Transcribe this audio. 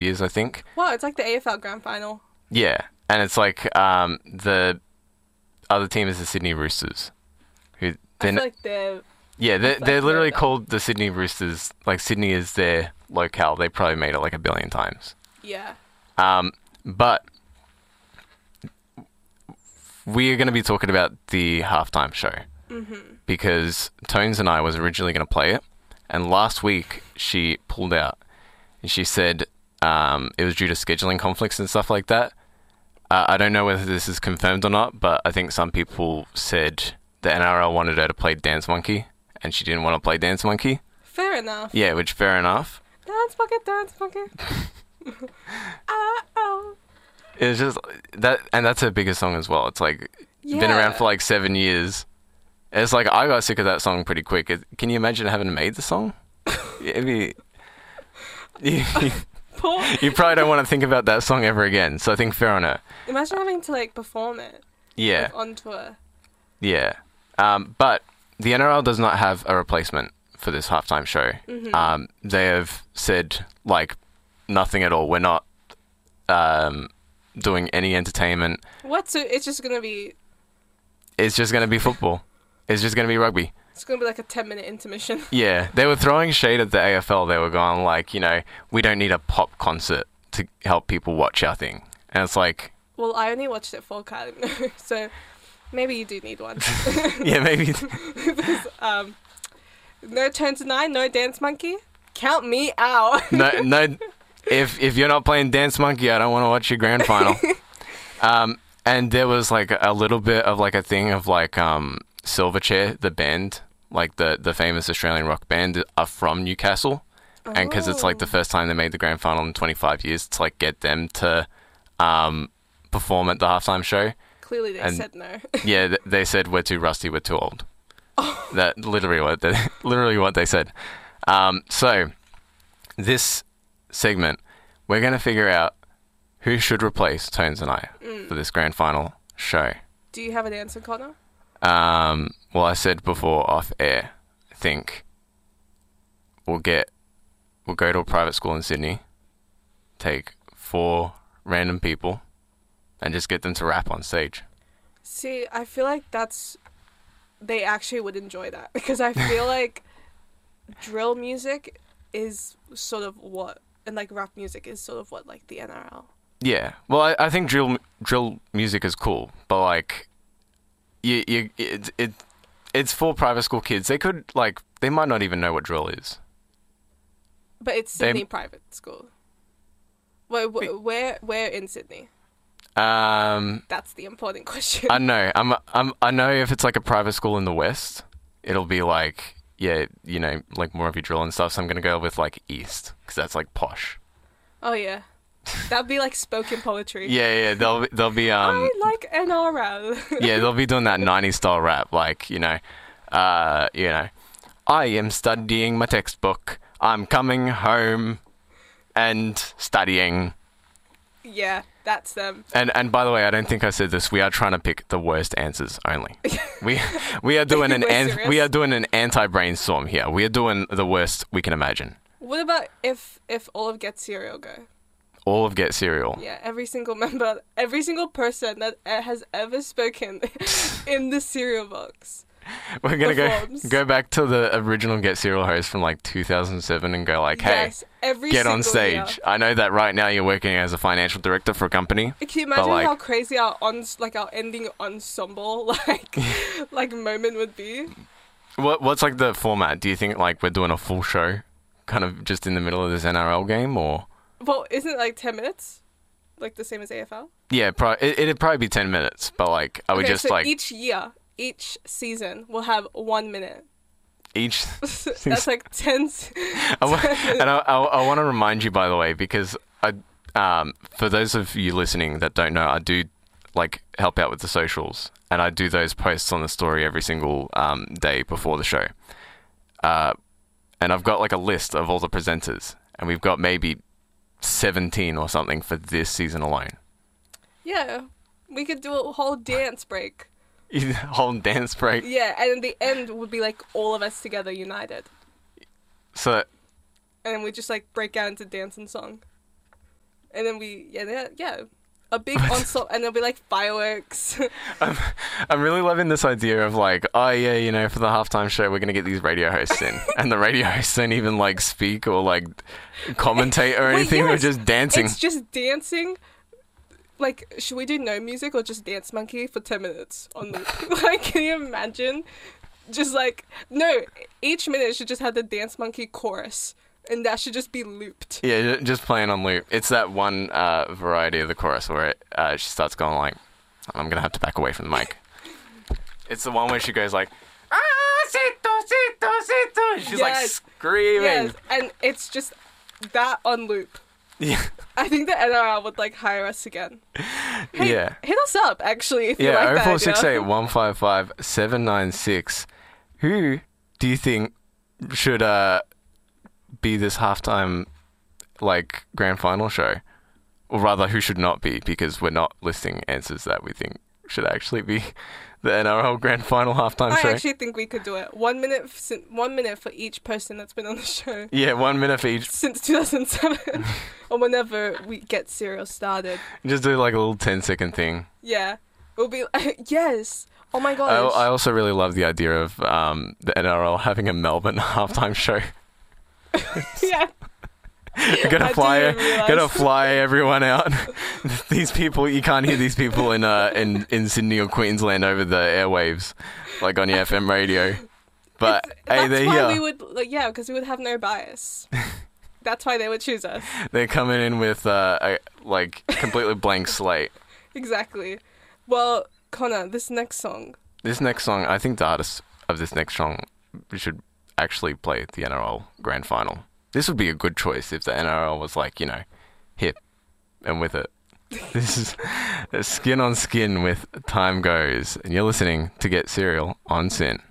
years, I think. Wow, it's like the AFL Grand Final. Yeah, and it's like the other team is the Sydney Roosters. Who I feel then like they're... yeah, I feel they're like literally they're called the Sydney Roosters. Like Sydney is their locale. They probably made it like a billion times. Yeah. But we are going to be talking about the halftime show because Tones and I was originally going to play it, and last week she pulled out, and she said it was due to scheduling conflicts and stuff like that. I don't know whether this is confirmed or not, but I think some people said the NRL wanted her to play Dance Monkey, and she didn't want to play Dance Monkey. Fair enough. Yeah, which fair enough. Dance bucket, dance bucket. Oh. It's just that, and that's her biggest song as well. It's like been around for like 7 years. It's like I got sick of that song pretty quick. Can you imagine having made the song? It'd be, you probably don't want to think about that song ever again. So I think fair on her. Imagine having to like perform it. Yeah. Like, on tour. Yeah. But the NRL does not have a replacement for this halftime show. They have said like nothing at all. We're not doing any entertainment. What? So it's just gonna be... It's just going to be football. It's just going to be rugby. It's gonna be like a 10-minute intermission. Yeah, they were throwing shade at the AFL. They were going like, we don't need a pop concert to help people watch our thing. And it's like... Well, I only watched it for Kylie, so maybe you do need one. Yeah, maybe. Because, no Turn to 9, no Dance Monkey. Count me out. No. If you're not playing Dance Monkey, I don't want to watch your grand final. And there was like a little bit of like a thing of like Silverchair, the band, like the famous Australian rock band, are from Newcastle, and because it's like the first time they made the grand final in 25 years, to like get them to perform at the halftime show. Clearly, they said no. Yeah, they said we're too rusty, we're too old. That literally what they said. So this segment, we're gonna figure out who should replace Tones and I for this grand final show. Do you have an answer, Connor? Well, I said before off air, I think we'll go to a private school in Sydney, take 4 random people, and just get them to rap on stage. See, I feel like they actually would enjoy that, because I feel like drill music is sort of what, and like rap music is sort of what like the NRL. Yeah, well, I think drill music is cool, but like, it's for private school kids. They might not even know what drill is. But it's Sydney private school. Where in Sydney? That's the important question. I know. I know if it's like a private school in the West, it'll be like, like more of your drill and stuff. So I'm gonna go with like East, because that's like posh. Oh yeah. That'd be like spoken poetry. Yeah. They'll be I like NRL. Yeah, they'll be doing that 90s style rap, like, I am studying my textbook. I'm coming home and studying. Yeah, that's them. And by the way, I don't think I said this. We are trying to pick the worst answers only. We are doing an anti-brainstorm here. We are doing the worst we can imagine. What about if all of Get Cereal go? All of Get Cereal. Yeah, every single person that has ever spoken in the cereal box. We're going to go back to the original Get Cereal host from like 2007 and go like, hey, get on stage. Year. I know that right now you're working as a financial director for a company. Can you imagine how crazy our ending ensemble like moment would be? What's like the format? Do you think like we're doing a full show kind of just in the middle of this NRL game, or? Well, isn't it like 10 minutes? Like the same as AFL? Yeah, it'd probably be 10 minutes, but like, I would just so like... each season will have 1 minute. Each... That's like 10 And I want to remind you, by the way, because for those of you listening that don't know, I do like help out with the socials, and I do those posts on the story every single day before the show. And I've got like a list of all the presenters, and we've got maybe 17 or something for this season alone. Yeah, we could do a whole dance break. Whole dance break? Yeah, and in the end would be like all of us together united. So... And then we just like break out into dance and song. and then a big ensemble, and there'll be like fireworks. I'm really loving this idea of like, oh yeah, you know, for the halftime show we're gonna get these radio hosts in, and the radio hosts don't even like speak or like commentate or anything. They're just dancing. It's just dancing. Like, should we do no music or just Dance Monkey for 10 minutes on loop? Like, can you imagine? Just like, no, each minute should just have the Dance Monkey chorus. And that should just be looped. Yeah, just playing on loop. It's that one variety of the chorus where she starts going like, I'm going to have to back away from the mic. It's the one where she goes like, Sito. And she's like screaming. Yes, and it's just that on loop. Yeah. I think the NRL would like hire us again. Hey, yeah. Hit us up, actually, if you like that. 0468 155 796. Who do you think should be this halftime like grand final show? Or rather, who should not be, because we're not listing answers that we think should actually be the NRL grand final halftime show. I actually think we could do it. 1 minute for each person that's been on the show. Yeah, 1 minute for each. Since 2007. Or whenever we get Serial started. Just do like a little 10-second thing. Yeah. It'll be yes. Oh my gosh. I also really love the idea of the NRL having a Melbourne halftime show. Yeah. Gotta fly everyone out. These people, you can't hear these people in Sydney or Queensland over the airwaves, like on your FM radio. But hey, they're here. We would, because we would have no bias. That's why they would choose us. They're coming in with a completely blank slate. Exactly. Well, Connor, this next song, I think the artist of this next song should actually play the NRL Grand Final. This would be a good choice if the NRL was like, you know, hip and with it. This is Skin on Skin with Time Goes, and you're listening to Get Serial on SYN.